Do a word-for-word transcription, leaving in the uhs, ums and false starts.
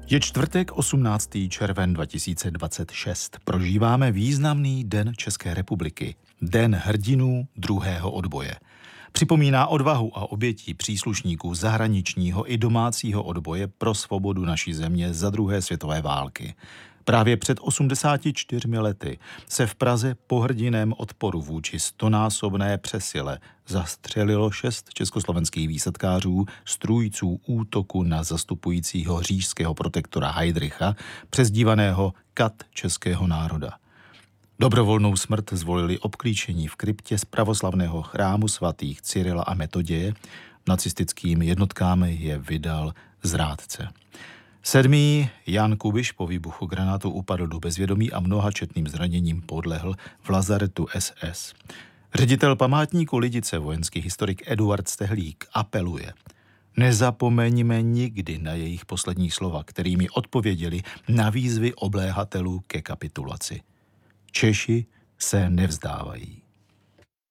Je čtvrtek, osmnáctého června dva tisíce dvacet šest. Prožíváme významný den České republiky. Den hrdinů druhého odboje. Připomíná odvahu a obětí příslušníků zahraničního i domácího odboje pro svobodu naší země za druhé světové války. Právě před osmdesáti čtyřmi lety se v Praze po hrdinném odporu vůči stonásobné přesile zastřelilo šest československých výsadkářů strůjců útoku na zastupujícího říšského protektora Heydricha, přezdívaného Kat českého národa. Dobrovolnou smrt zvolili obklíčení v kryptě z pravoslavného chrámu svatých Cyrila a Metoděje. Nacistickým jednotkám je vydal zrádce. Sedmý Jan Kubiš po výbuchu granátu upadl do bezvědomí a mnohačetným zraněním podlehl v lazaretu S S. Ředitel památníku Lidice, vojenský historik Eduard Stehlík, apeluje: nezapomeňme nikdy na jejich poslední slova, kterými odpověděli na výzvy obléhatelů ke kapitulaci. Češi se nevzdávají.